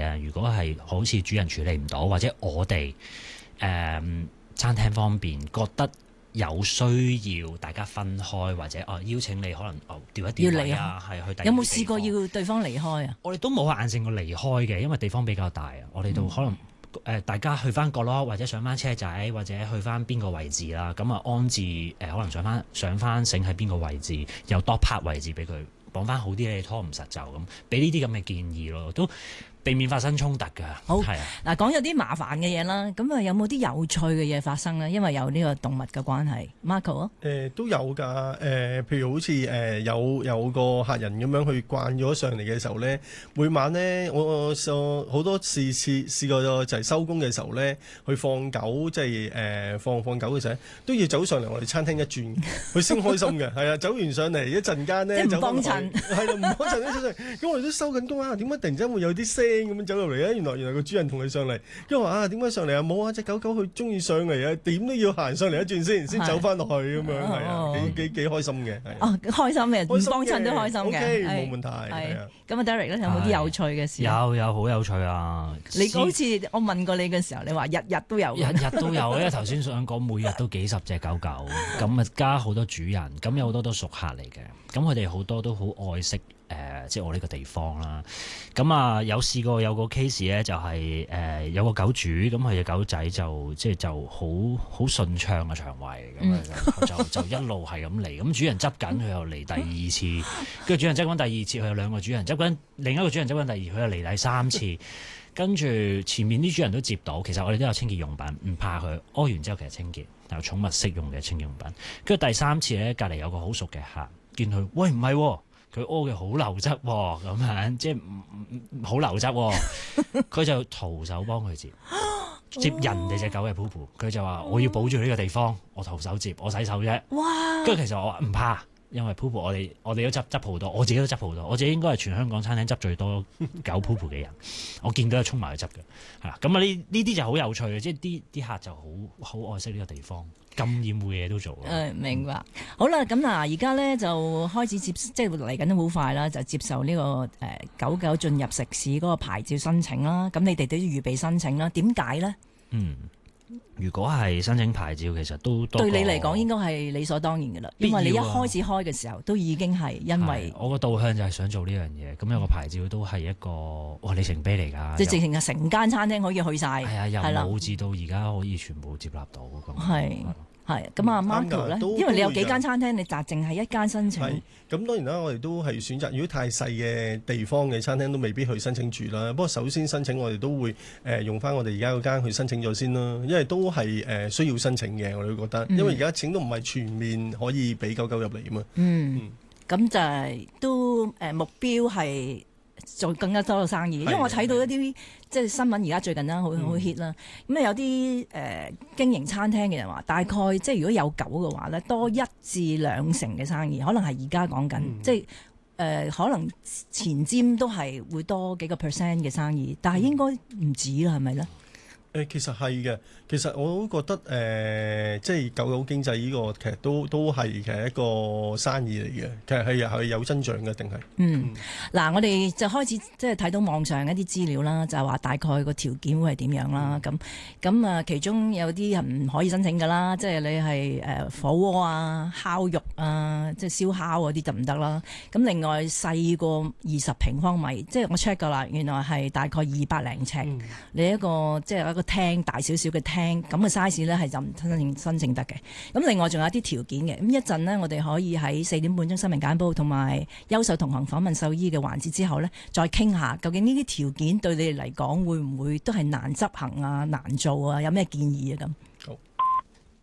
如果係好似主人處理唔到，或者我哋餐廳方面覺得有需要大家分開，或者邀請你可能調一調位啊，係去第二有冇試過要對方離開啊？ 我哋都冇硬性過離開嘅，因為地方比較大啊。我哋都可能大家去翻角落，或者上翻車仔，或者去翻邊個位置啦。咁啊安置可能上翻繩喺邊個位置，有多拍位置俾佢綁翻好啲，你拖唔實就咁，俾呢啲咁嘅建議咯，都避免發生衝突㗎。 好， 係啊。 嗱，講有啲麻煩嘅嘢啦，咁啊有冇啲有趣嘅嘢發生咧？因為有呢個動物嘅關係 ，Marco 啊， 都有㗎。譬如好似有個客人咁樣去慣咗上嚟嘅時候咧，每晚咧我好多次試過就係收工嘅時候咧，去放狗，即係放狗嘅時候都要走上嚟我哋餐廳一轉，佢先開心嘅。係啊，走完上嚟一陣間咧， 即係唔幫襯， 係啦，唔幫襯咧，咁我哋都收緊工啊，點解突然之間會有啲聲咁樣走入嚟咧？原來個主人同你上嚟，跟住話啊，點解上嚟啊？冇啊，隻狗狗佢中意上嚟啊，點都要行上嚟一轉先走翻落去咁樣，係啊，幾開心嘅。 哦，開心嘅，唔幫襯都開心嘅 ，OK，冇問題。 係咁啊 Derek 咧，有冇啲有趣嘅事？ 有好有趣啊！ 你好似我問過你嘅時候，你話日日都有， 日日都有，因為頭先想講每日都幾十隻狗狗，咁啊加好多主人，咁有好多都熟客嚟嘅，咁佢哋好多都好愛惜即係我呢個地方啦。咁啊有試過有個 case 咧，就係有個狗主，咁佢隻狗仔就好順暢嘅腸胃，咁啊就一路係咁嚟，咁主人執緊佢又嚟第二次，跟住主人執緊第二次，佢有兩個主人執緊，另一個主人執緊第二，佢又嚟第三次。跟住前面啲主人都接到，其實我哋都有清潔用品，唔怕佢屙完之後其實清潔，有寵物適用嘅清潔用品。跟住第三次咧，隔離有個好熟嘅客，見佢，喂，唔係喎，佢屙嘅好流質喎，咁樣即係好流質喎，佢就徒手幫佢接人哋隻狗嘅 poo poo，佢就話我要保住呢個地方，我徒手接，我洗手啫。 哇！ 跟住其實我話唔怕。因為 poo poo 我哋都執好多，我自己都執好多，我自己應該係全香港餐廳執最多狗 poo poo 嘅人，我見到就衝埋去執嘅，係啦。咁啊呢啲就好有趣嘅，即係啲客就好愛惜呢個地方，咁厭惡嘅嘢都做。 明白。好啦，咁嗱，而家咧就開始即係嚟緊都好快啦，就接受呢個狗狗進入食肆嗰個牌照申請啦。咁你哋都要預備申請啦。點解咧？ 如果係申請牌照，其實都對你嚟講應該係理所當然嘅啦，因為你一開始開嘅時候都已經係因為我個導向就係想做呢樣嘢，咁有個牌照都係一個里程碑嚟㗎， 即係直情係成間餐廳可以去晒， 係啊，由冇至到而家可以全部接納到咁。 係咁啊 Marco 咧，因為你有幾間餐廳，你淨係一間申請。 咁當然啦，我哋都係選擇，如果太細嘅地方嘅餐廳都未必去申請住啦。不過首先申請我哋都會用翻我哋而家嗰間去申請咗先啦，因為都係需要申請嘅，我哋覺得，因為而家請都唔係全面可以俾狗狗入嚟啊嘛。 咁就係都目標係做更加多嘅生意，因為我睇到一啲即係新聞，而家最近啦好 hit 啦。咁啊有啲經營餐廳嘅人話，大概即係如果有狗嘅話咧，多1至2成嘅生意，可能係而家講緊，即係可能前瞻都係會多幾個%嘅生意，但係應該唔止啦，係咪咧？ 其實係嘅，其實我都覺得即係狗狗經濟呢個其實都係其實一個生意嚟嘅，其實係有增長嘅，定係嗱，我哋就開始即係睇到網上一啲資料啦，就係話大概個條件會係點樣啦。咁啊，其中有啲人唔可以申請㗎啦，即係你係火鍋啊、烤肉啊、即係燒烤嗰啲就唔得啦。咁另外細過20平方米，即係我 check 㗎啦，原來係大概200零尺，你一個即係一個廳大少少嘅廳，咁嘅 size 咧係就唔申請得嘅。咁另外仲有一啲條件嘅。咁一陣呢，我哋可以喺4點半鐘新聞簡報同埋優秀同行訪問獸醫嘅環節之後呢，再傾下究竟呢啲條件對你哋嚟講會唔會都係難執行啊、難做啊？有咩建議啊？咁好。